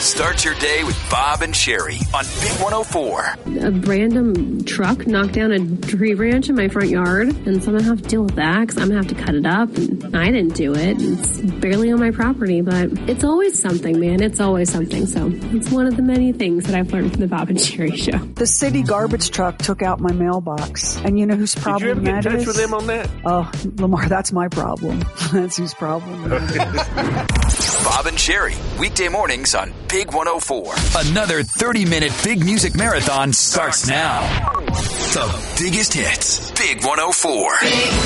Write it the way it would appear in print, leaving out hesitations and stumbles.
Start your day with Bob and Sherry on Big 104. A random truck knocked down a tree branch in my front yard, and so I'm going to have to deal with that because I'm going to have to cut it up, and I didn't do it. It's barely on my property, but it's always something, man. It's always something. So it's one of the many things that I've learned from the Bob and Sherry show. The city garbage truck took out my mailbox, and you know whose problem that is? Did you ever get in touch with them on that? Oh, Lamar, that's my problem. That's whose problem. Bob and Sherry, weekday mornings on Big 104. Another 30-minute big music marathon starts now. The biggest hits, Big 104. Big